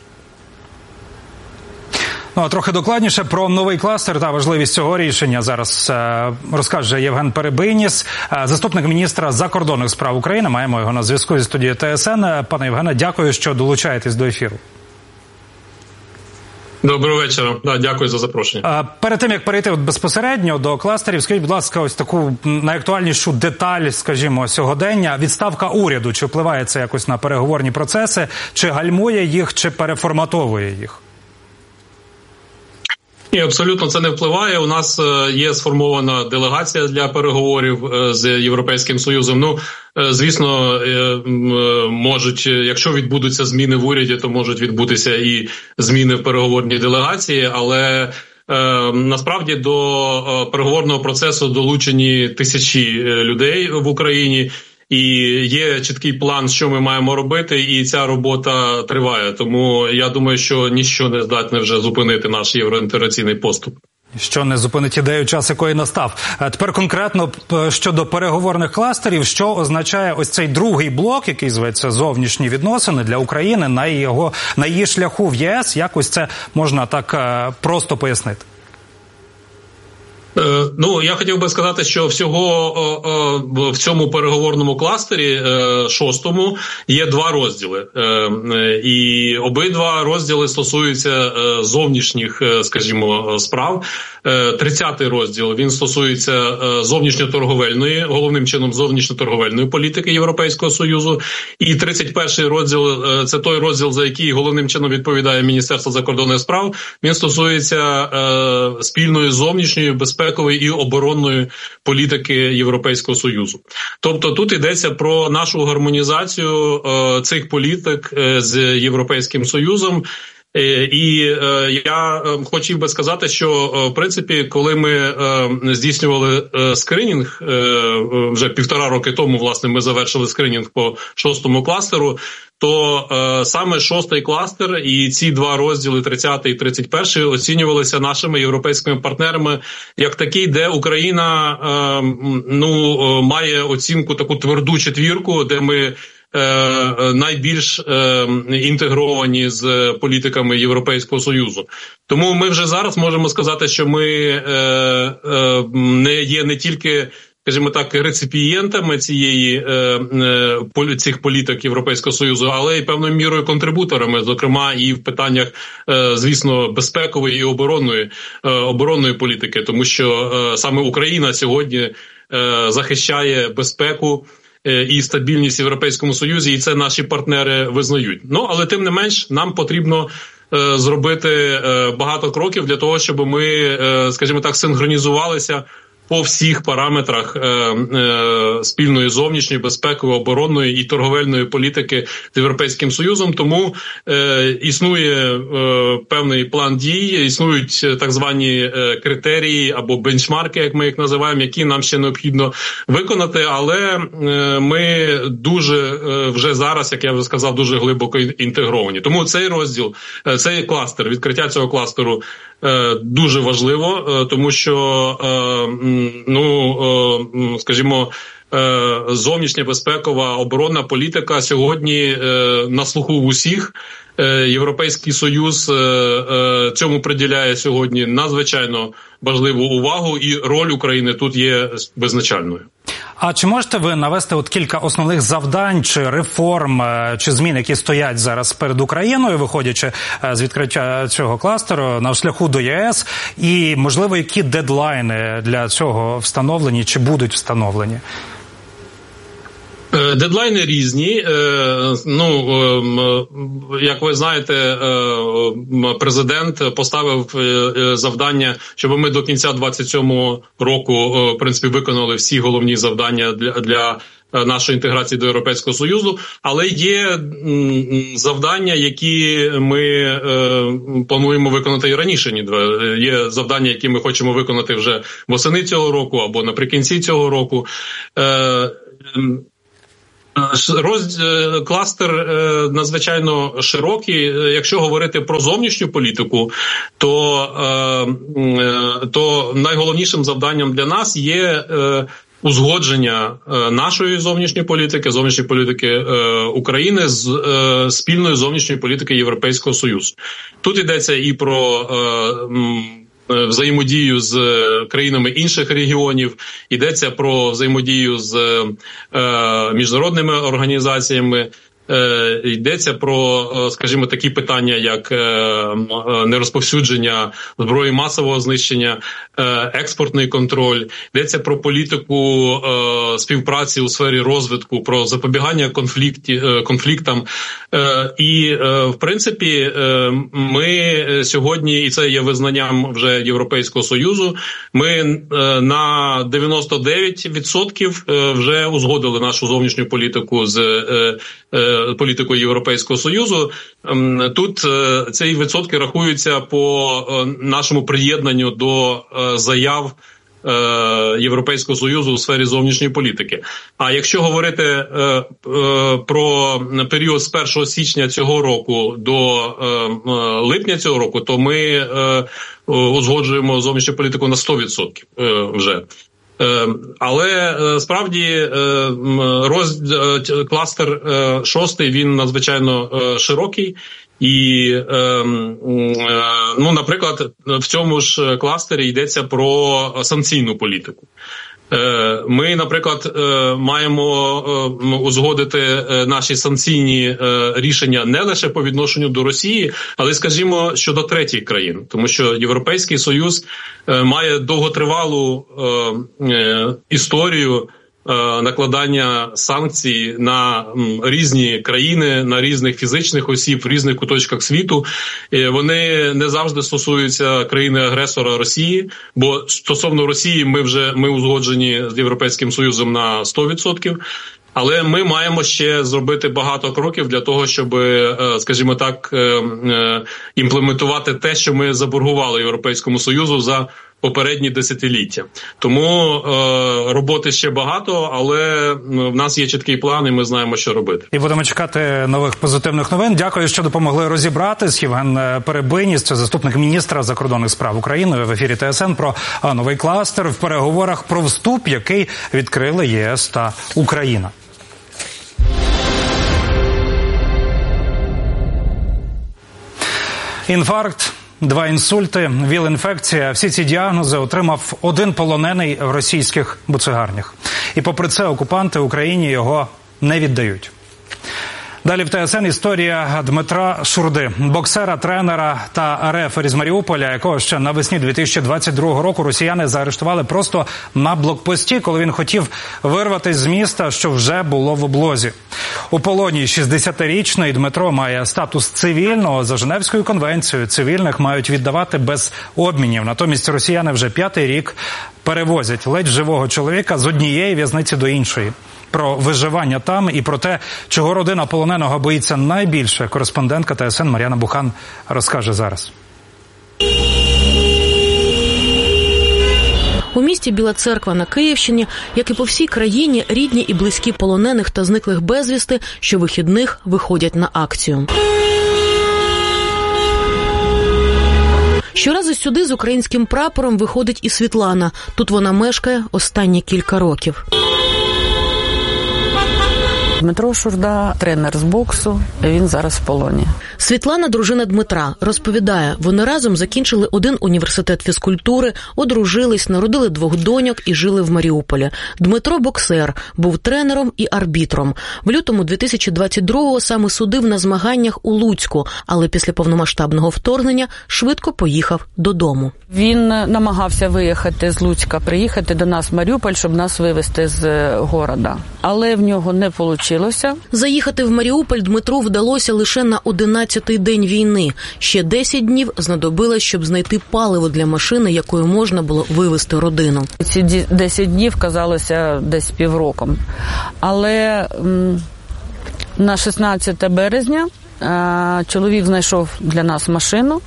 Ну, а трохи докладніше про новий кластер та важливість цього рішення зараз е, розкаже Євген Перебийніс, е, заступник міністра закордонних справ України. Маємо його на зв'язку зі студією ТСН. Пане Євгене, дякую, що долучаєтесь до ефіру. Доброго вечора. Да, дякую за запрошення. Перед тим, як перейти от безпосередньо до кластерів, скажіть, будь ласка, ось таку найактуальнішу деталь, скажімо, сьогодення. Відставка уряду. Чи впливає це якось на переговорні процеси? Чи гальмує їх, чи переформатовує їх? Ні, абсолютно це не впливає. У нас є сформована делегація для переговорів з Європейським Союзом. Ну, звісно, можуть, якщо відбудуться зміни в уряді, то можуть відбутися і зміни в переговорній делегації, але насправді до переговорного процесу долучені тисячі людей в Україні. І є чіткий план, що ми маємо робити, і ця робота триває. Тому я думаю, що ніщо не здатне вже зупинити наш євроінтеграційний поступ. Що не зупинить ідею, час якої настав. А тепер конкретно щодо переговорних кластерів, що означає ось цей другий блок, який зветься «Зовнішні відносини» для України на, його, на її шляху в є ес? Як ось це можна так просто пояснити? Ну, я хотів би сказати, що всього в цьому переговорному кластері шостому є два розділи. І обидва розділи стосуються зовнішніх, скажімо, справ. тридцятий розділ, він стосується зовнішньоторговельної, головним чином зовнішньоторговельної політики Європейського Союзу. І тридцять перший розділ, це той розділ, за який головним чином відповідає Міністерство закордонних справ. Він стосується спільної зовнішньої безпеки і оборонної політики Європейського Союзу. Тобто тут йдеться про нашу гармонізацію е, цих політик е, з Європейським Союзом. Е, і е, я хотів би сказати, що е, в принципі, коли ми е, здійснювали е, скринінг, е, вже півтора роки тому, власне, ми завершили скринінг по шостому кластеру, то е, саме шостий кластер і ці два розділи, тридцятий і тридцять перший, оцінювалися нашими європейськими партнерами як такий, де Україна е, ну, має оцінку таку тверду четвірку, де ми е, найбільш е, інтегровані з політиками Європейського Союзу. Тому ми вже зараз можемо сказати, що ми е, е, не є не тільки, скажімо так, реципієнтами цієї е, цих політик Європейського Союзу, але й певною мірою контрибуторами, зокрема і в питаннях, е, звісно, безпекової і оборонної е, оборонної політики, тому що е, саме Україна сьогодні е, захищає безпеку е, і стабільність в Європейському Союзі, і це наші партнери визнають. Ну, але тим не менш, нам потрібно е, зробити е, багато кроків для того, щоб ми, е, скажімо так, синхронізувалися по всіх параметрах е, е, спільної зовнішньої, безпекової, оборонної і торговельної політики з Європейським Союзом. Тому е, існує е, певний план дій, існують так звані е, критерії або бенчмарки, як ми їх називаємо, які нам ще необхідно виконати, але е, ми дуже е, вже зараз, як я вже сказав, дуже глибоко інтегровані. Тому цей розділ, е, цей кластер, відкриття цього кластеру е, дуже важливо, е, тому що е, ну, е, скажімо, зовнішня безпекова оборонна політика сьогодні на слуху в усіх. Європейський Союз цьому приділяє сьогодні надзвичайно важливу увагу, і роль України тут є визначальною. А чи можете ви навести от кілька основних завдань чи реформ, чи змін, які стоять зараз перед Україною, виходячи з відкриття цього кластеру на шляху до ЄС, і, можливо, які дедлайни для цього встановлені чи будуть встановлені? Дедлайни різні. Ну, як ви знаєте, президент поставив завдання, щоб ми до кінця двадцять сьомого року, в принципі, виконали всі головні завдання для, для нашої інтеграції до Європейського Союзу, але є завдання, які ми плануємо виконати і раніше. Є завдання, які ми хочемо виконати вже восени цього року або наприкінці цього року. Роз... Кластер е, надзвичайно широкий. Якщо говорити про зовнішню політику, то, е, е, то найголовнішим завданням для нас є е, узгодження е, нашої зовнішньої політики, зовнішньої політики е, України з е, спільною зовнішньою політикою Європейського Союзу. Тут йдеться і про е, взаємодію з країнами інших регіонів, йдеться про взаємодію з е, міжнародними організаціями, е, йдеться про, скажімо, такі питання, як е, нерозповсюдження зброї масового знищення, е, експортний контроль, йдеться про політику е, співпраці у сфері розвитку, про запобігання конфлікті, е, конфліктам. Е, і, е, в принципі, е, ми сьогодні, і це є визнанням вже Європейського Союзу, ми е, на дев'яносто дев'ять відсотків е, вже узгодили нашу зовнішню політику з е, е, політикою Європейського Союзу. Е, тут е, ці відсотки рахуються по е, нашому приєднанню до е, заяв Європейського Союзу у сфері зовнішньої політики. А якщо говорити е, е, про період з першого січня цього року до е, липня цього року, то ми е, узгоджуємо зовнішню політику на сто відсотків е, вже. Е, але е, справді е, роз, е, кластер е, шостий, він надзвичайно е, широкий. І, е, е, ну, наприклад, в цьому ж кластері йдеться про санкційну політику. Е, ми, наприклад, е, маємо е, узгодити е, наші санкційні е, рішення не лише по відношенню до Росії, але, скажімо, щодо третіх країн. Тому що Європейський Союз е, має довготривалу е, е, історію накладання санкцій на різні країни, на різних фізичних осіб в різних куточках світу. Вони не завжди стосуються країни-агресора Росії, бо стосовно Росії ми вже ми узгоджені з Європейським Союзом на сто відсотків. Але ми маємо ще зробити багато кроків для того, щоб, скажімо так, імплементувати те, що ми заборгували Європейському Союзу за попередні десятиліття. Тому е, роботи ще багато, але в нас є чіткий план, і ми знаємо, що робити. І будемо чекати нових позитивних новин. Дякую, що допомогли розібратись. Євген Перебиніс, це заступник міністра закордонних справ України, в ефірі ТСН про новий кластер в переговорах про вступ, який відкрили ЄС та Україна. Інфаркт, два інсульти, ВІЛ-інфекція – всі ці діагнози отримав один полонений в російських буцегарнях. І попри це окупанти Україні його не віддають. Далі в ТСН історія Дмитра Шурди, боксера, тренера та рефері з Маріуполя, якого ще навесні дві тисячі двадцять другого року росіяни заарештували просто на блокпості, коли він хотів вирватись з міста, що вже було в облозі. У полоні шістдесятирічний Дмитро має статус цивільного. За Женевською конвенцією цивільних мають віддавати без обмінів. Натомість росіяни вже п'ятий рік перевозять ледь живого чоловіка з однієї в'язниці до іншої. Про виживання там і про те, чого родина полоненого боїться найбільше, кореспондентка ТСН Мар'яна Бухан розкаже зараз. У місті Біла Церква на Київщині, як і по всій країні, рідні і близькі полонених та зниклих безвісти щовихідних виходять на акцію. Щоразу сюди з українським прапором виходить і Світлана. Тут вона мешкає останні кілька років. Дмитро Шурда, тренер з боксу, він зараз в полоні. Світлана – дружина Дмитра. Розповідає, вони разом закінчили один університет фізкультури, одружились, народили двох доньок і жили в Маріуполі. Дмитро – боксер, був тренером і арбітром. В лютому дві тисячі двадцять другого саме судив на змаганнях у Луцьку, але після повномасштабного вторгнення швидко поїхав додому. Він намагався виїхати з Луцька, приїхати до нас в Маріуполь, щоб нас вивезти з города. Але в нього не вийшло. Заїхати в Маріуполь Дмитру вдалося лише на одинадцятий день війни. Ще десять днів знадобилось, щоб знайти паливо для машини, якою можна було вивезти родину. Ці десять днів казалося десь півроком. Але м, на шістнадцяте березня е, чоловік знайшов для нас машину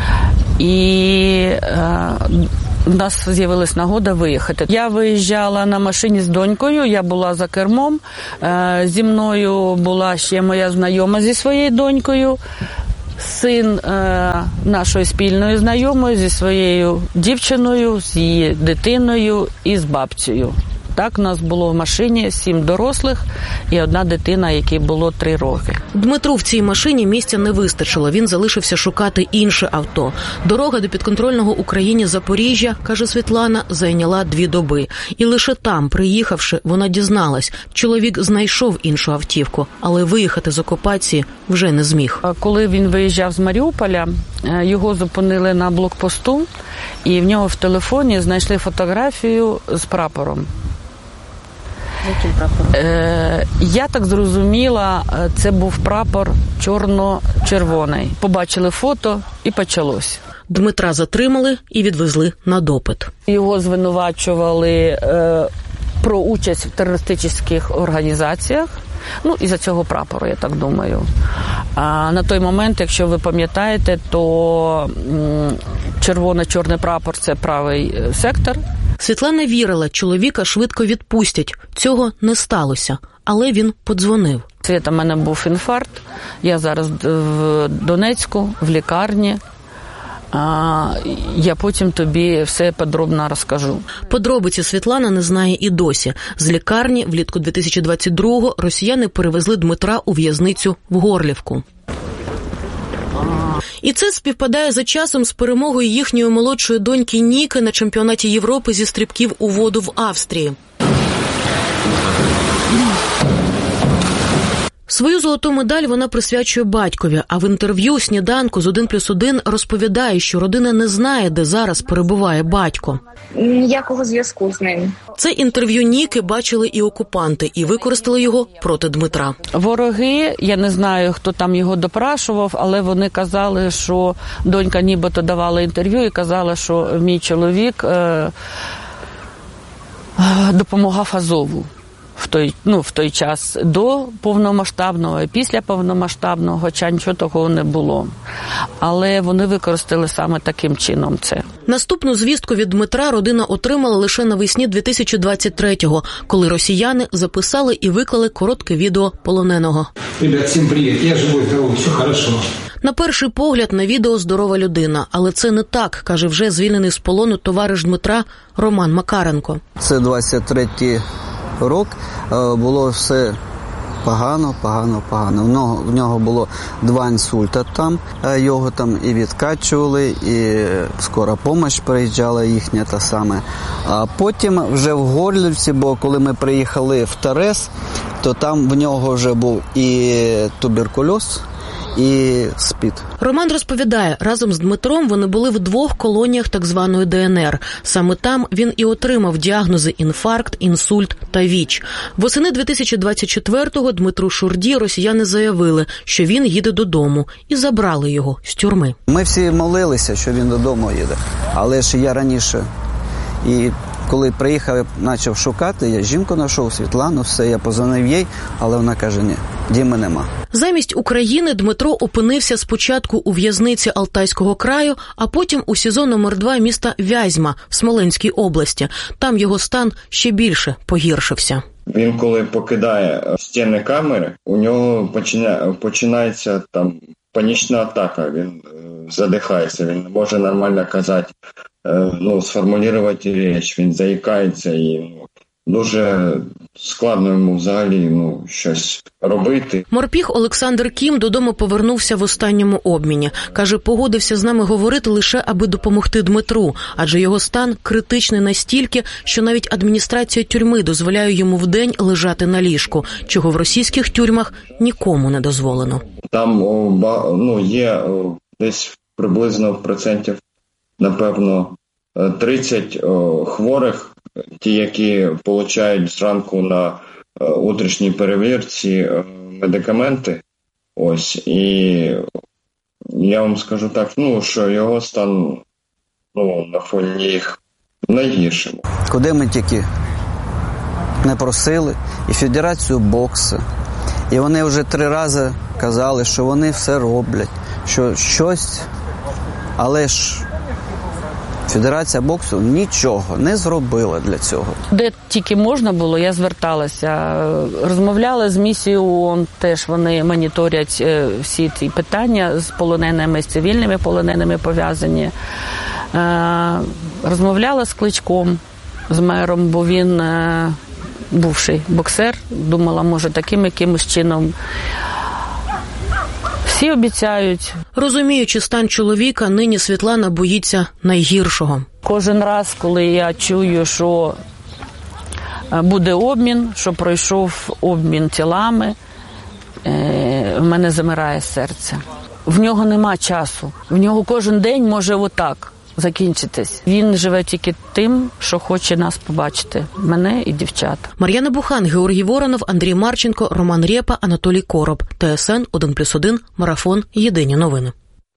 і е, у нас з'явилась нагода виїхати. Я виїжджала на машині з донькою, я була за кермом. Зі мною була ще моя знайома зі своєю донькою, син нашої спільної знайомої зі своєю дівчиною, з її дитиною і з бабцею. Так, у нас було в машині сім дорослих і одна дитина, якій було три роки. Дмитру в цій машині місця не вистачило. Він залишився шукати інше авто. Дорога до підконтрольного Україні Запоріжжя, каже Світлана, зайняла дві доби. І лише там, приїхавши, вона дізналась, чоловік знайшов іншу автівку, але виїхати з окупації вже не зміг. Коли він виїжджав з Маріуполя, його зупинили на блокпосту, і в нього в телефоні знайшли фотографію з прапором. Яким прапором? Е, я так зрозуміла, це був прапор чорно-червоний. Побачили фото і почалось. Дмитра затримали і відвезли на допит. Його звинувачували е, про участь в терористичних організаціях. Ну, із-за цього прапору, я так думаю. А на той момент, якщо ви пам'ятаєте, то м, червоно-чорний прапор – це правий сектор. Світлана вірила, чоловіка швидко відпустять. Цього не сталося, але він подзвонив. Світа, в мене був інфаркт. Я зараз в Донецьку, в лікарні. А, я потім тобі все подробно розкажу. Подробиці Світлана не знає і досі. З лікарні влітку дві тисячі двадцять другого росіяни перевезли Дмитра у в'язницю в Горлівку. І це співпадає за часом з перемогою їхньої молодшої доньки Ніки на чемпіонаті Європи зі стрибків у воду в Австрії. Свою золоту медаль вона присвячує батькові, а в інтерв'ю «Сніданку» з один плюс один розповідає, що родина не знає, де зараз перебуває батько. Ніякого зв'язку з ним. Це інтерв'ю Ніки бачили і окупанти, і використали його проти Дмитра. Вороги, я не знаю, хто там його допрашував, але вони казали, що донька нібито давала інтерв'ю і казала, що мій чоловік е- допомагав Азову. В той, ну, в той час до повномасштабного і після повномасштабного, хоча нічого такого не було. Але вони використали саме таким чином це. Наступну звістку від Дмитра родина отримала лише навесні дві тисячі двадцять третього, коли росіяни записали і виклали коротке відео полоненого. Ребят, всім привіт, я живий, здоровий, все хорошо. На перший погляд на відео здорова людина, але це не так, каже вже звільнений з полону товариш Дмитра Роман Макаренко. Це двадцять третій рік, було все погано, погано, погано. В нього, в нього було два інсульта там, його там і відкачували, і скора допомога приїжджала їхня та саме. А потім вже в Горлівці, бо коли ми приїхали в Торез, то там в нього вже був і туберкульоз, і СПІД. Роман розповідає, разом з Дмитром вони були в двох колоніях так званої Де Ен Ер. Саме там він і отримав діагнози інфаркт, інсульт та ВІЧ. Восени дві тисячі двадцять четвертого Дмитру Шурді росіяни заявили, що він їде додому, і забрали його з тюрми. Ми всі молилися, що він додому їде, але ж я раніше. І коли приїхав, я почав шукати, я жінку знайшов, Світлану, все, я позвонив їй, але вона каже, ні, Діми нема. Замість України Дмитро опинився спочатку у в'язниці Алтайського краю, а потім у СІЗО номер два міста Вязьма в Смоленській області. Там його стан ще більше погіршився. Він, коли покидає стіни камери, у нього починає, починається там панічна атака, він задихається, він не може нормально казати, ну, сформулювати річ, він заїкається і ну, дуже складно йому взагалі ну, щось робити. Морпіг Олександр Кім додому повернувся в останньому обміні. Каже, погодився з нами говорити лише аби допомогти Дмитру, адже його стан критичний настільки, що навіть адміністрація тюрми дозволяє йому вдень лежати на ліжку, чого в російських тюрмах нікому не дозволено. Там ну, є десь приблизно процентів, напевно, тридцять хворих, ті, які отримують зранку на утрішній перевірці медикаменти. Ось, і я вам скажу так, ну, що його стан ну, на фоні їх найгіршим. Куди ми тільки не просили, і Федерацію боксу, і вони вже три рази казали, що вони все роблять, що щось, але ж Федерація боксу нічого не зробила для цього. Де тільки можна було, я зверталася. Розмовляла з місією ООН, теж вони моніторять всі ці питання з полоненими, з цивільними полоненими пов'язані. Розмовляла з Кличком, з мером, бо він бувший боксер. Думала, може, таким якимось чином. Всі обіцяють. Розуміючи стан чоловіка, нині Світлана боїться найгіршого. Кожен раз, коли я чую, що буде обмін, що пройшов обмін тілами, в мене замирає серце. В нього нема часу. В нього кожен день може отак закінчитись. Він живе тільки тим, що хоче нас побачити. Мене і дівчат. Мар'яна Бухан, Георгій Воронов, Андрій Марченко, Роман Рєпа, Анатолій Короб. Те ес ен один плюс один, Марафон, Єдині новини.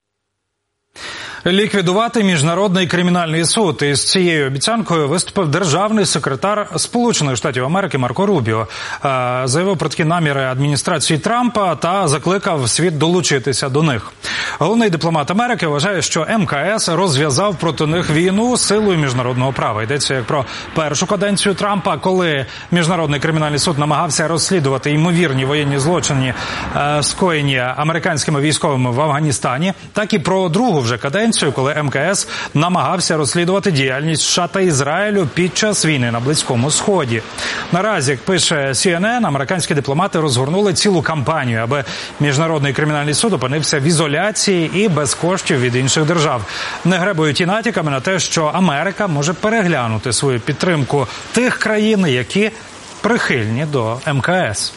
Ліквідувати Міжнародний кримінальний суд. Із цією обіцянкою виступив державний секретар Сполучених Штатів Америки Марко Рубіо. Заявив про такі наміри адміністрації Трампа та закликав світ долучитися до них. Головний дипломат Америки вважає, що ем ка ес розв'язав проти них війну силою міжнародного права. Йдеться як про першу каденцію Трампа, коли Міжнародний кримінальний суд намагався розслідувати ймовірні воєнні злочини, скоєні американськими військовими в Афганістані, так і про другу вже каденцію, коли ем ка ес намагався розслідувати діяльність США та Ізраїлю під час війни на Близькому Сході. Наразі, як пише сі ен ен, американські дипломати розгорнули цілу кампанію, аби Міжнародний кримінальний суд опинився в ізоляції і без коштів від інших держав. Не гребують і натяками на те, що Америка може переглянути свою підтримку тих країн, які прихильні до ем ка ес.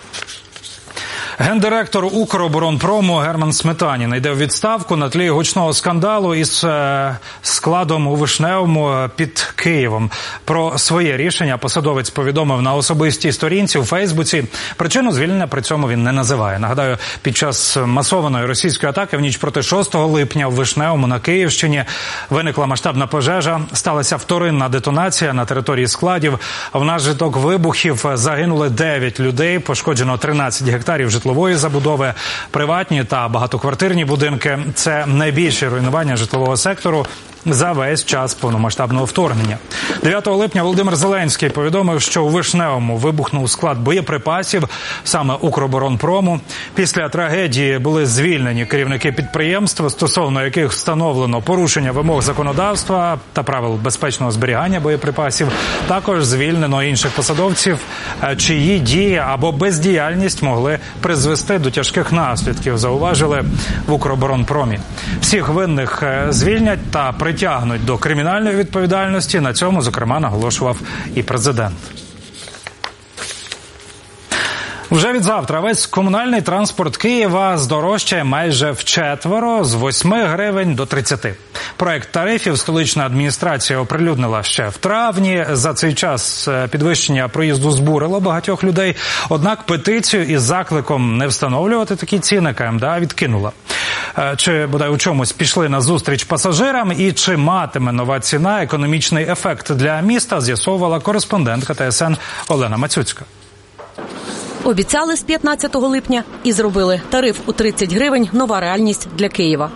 Гендиректор Укроборонпрому Герман Сметанін йде у відставку на тлі гучного скандалу із е, складом у Вишневому під Києвом. Про своє рішення посадовець повідомив на особистій сторінці у Фейсбуці. Причину звільнення при цьому він не називає. Нагадаю, під час масованої російської атаки в ніч проти шостого липня у Вишневому на Київщині виникла масштабна пожежа. Сталася вторинна детонація на території складів. Внаслідок вибухів загинули дев'ять людей, пошкоджено тринадцять гектарів житлових житлової забудови, приватні та багатоквартирні будинки. Це найбільше руйнування житлового сектору за весь час повномасштабного вторгнення. дев'ятого липня Володимир Зеленський повідомив, що у Вишневому вибухнув склад боєприпасів саме Укроборонпрому. Після трагедії були звільнені керівники підприємств, стосовно яких встановлено порушення вимог законодавства та правил безпечного зберігання боєприпасів. Також звільнено інших посадовців, чиї дії або бездіяльність могли призвести до тяжких наслідків, зауважили в Укроборонпромі. Всіх винних звільнять та притягнуть тягнуть до кримінальної відповідальності. На цьому, зокрема, наголошував і президент. Вже від завтра весь комунальний транспорт Києва здорожчає майже вчетверо, з восьми гривень до тридцяти. Проект тарифів столична адміністрація оприлюднила ще в травні. За цей час підвищення проїзду збурило багатьох людей. Однак петицію із закликом не встановлювати такі ціни КМДА відкинула. Чи, бодай, у чомусь пішли на зустріч пасажирам і чи матиме нова ціна економічний ефект для міста, з'ясовувала кореспондентка ТСН Олена Мацюцька. Обіцяли з п'ятнадцятого липня і зробили. Тариф у тридцять гривень – нова реальність для Києва.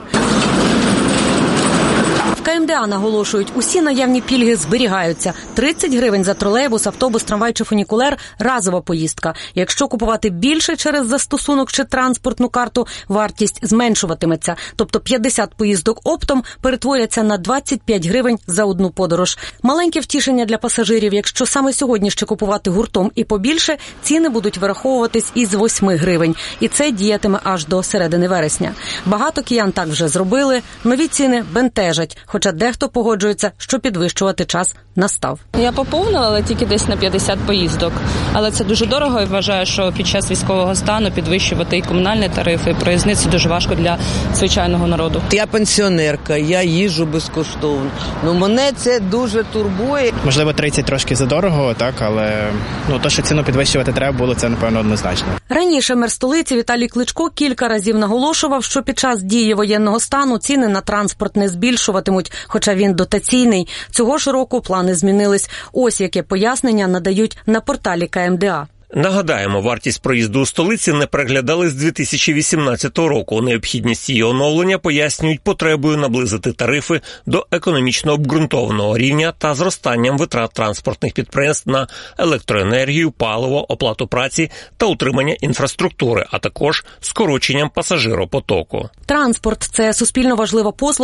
В КМДА наголошують, усі наявні пільги зберігаються. тридцять гривень за тролейбус, автобус, трамвай чи фунікулер – разова поїздка. Якщо купувати більше через застосунок чи транспортну карту, вартість зменшуватиметься. Тобто п'ятдесят поїздок оптом перетворяться на двадцять п'ять гривень за одну подорож. Маленьке втішення для пасажирів. Якщо саме сьогодні ще купувати гуртом і побільше, ціни будуть вираховуватись із восьми гривень. І це діятиме аж до середини вересня. Багато киян так вже зробили. Нові ціни бентежать. Хоча дехто погоджується, що підвищувати час настав. Я поповнила, але тільки десь на п'ятдесят поїздок. Але це дуже дорого і вважаю, що під час військового стану підвищувати і комунальні тарифи, і проїзни – це дуже важко для звичайного народу. Я пенсіонерка, я їжджу безкоштовно. Ну, мене це дуже турбує. Можливо, тридцять трошки задорого, так, але ну, то, що ціну підвищувати треба було, це, напевно, однозначно. Раніше мер столиці Віталій Кличко кілька разів наголошував, що під час дії воєнного стану ціни на транспорт не збільшуватимуть, хоча він дотаційний. Цього ж року плани змінились. Ось яке пояснення надають на порталі КМДА. Нагадаємо, вартість проїзду у столиці не переглядали з дві тисячі вісімнадцятого року. Необхідність її оновлення пояснюють потребою наблизити тарифи до економічно обґрунтованого рівня та зростанням витрат транспортних підприємств на електроенергію, паливо, оплату праці та утримання інфраструктури, а також скороченням пасажиропотоку. Транспорт – це суспільно важлива послуга,